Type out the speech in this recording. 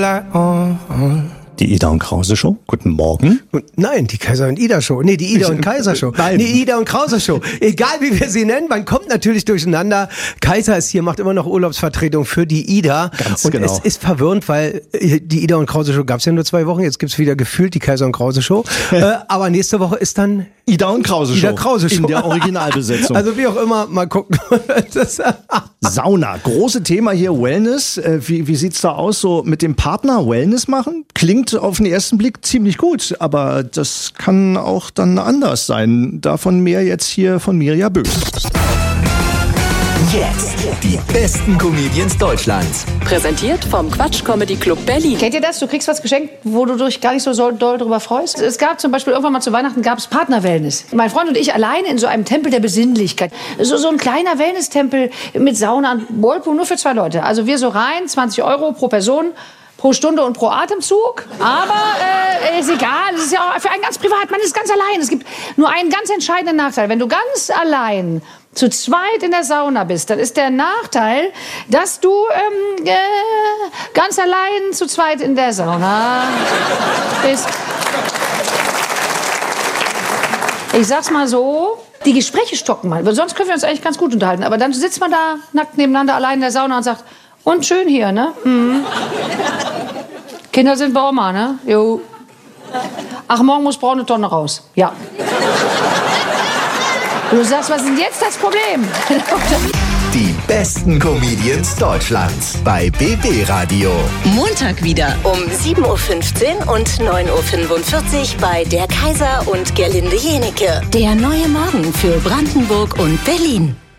Die Ida und Krause Show. Guten Morgen. Nein, die Kaiser und Ida Show. Nee, die Ida und Kaiser Show. Nein. Nee, Ida und Krause Show. Egal wie wir sie nennen, man kommt natürlich durcheinander. Kaiser ist hier, macht immer noch Urlaubsvertretung für die Ida. Ganz und genau. es ist verwirrend, weil die Ida und Krause Show gab's ja nur 2 Wochen. Jetzt gibt's wieder gefühlt die Kaiser und Krause Show. Aber nächste Woche ist dann Ida und Krause Show. Ida Krause Show. In der Originalbesetzung. Also wie auch immer, mal gucken. Sauna, große Thema hier, Wellness. Wie sieht's da aus, so mit dem Partner Wellness machen? Klingt auf den ersten Blick ziemlich gut, aber das kann auch dann anders sein. Davon mehr jetzt hier von Mirja Böhm. Jetzt die besten Comedians Deutschlands. Präsentiert vom Quatsch Comedy Club Berlin. Kennt ihr das? Du kriegst was geschenkt, wo du dich gar nicht so doll drüber freust. Es gab zum Beispiel irgendwann mal zu Weihnachten gab es Partner-Wellness. Mein Freund und ich alleine in so einem Tempel der Besinnlichkeit. So ein kleiner Wellness-Tempel mit Sauna und Whirlpool nur für 2 Leute. Also wir so rein, 20 € pro Person. Pro Stunde und pro Atemzug. Aber ist egal, es ist ja auch für einen ganz privat, man ist ganz allein. Es gibt nur einen ganz entscheidenden Nachteil. Wenn du ganz allein zu zweit in der Sauna bist, dann ist der Nachteil, dass du ganz allein zu zweit in der Sauna bist. Ich sag's mal so, die Gespräche stocken mal. Sonst können wir uns eigentlich ganz gut unterhalten. Aber dann sitzt man da nackt nebeneinander allein in der Sauna und sagt, und schön hier, ne? Mhm. Kinder sind bei Oma, ne? Jo. Ach, morgen muss braune Tonne raus. Ja. Und du sagst, was ist denn jetzt das Problem? Die besten Comedians Deutschlands bei BB Radio. Montag wieder Um 7.15 Uhr und 9.45 Uhr bei der Kaiser und Gerlinde Jenecke. der neue Morgen für Brandenburg und Berlin.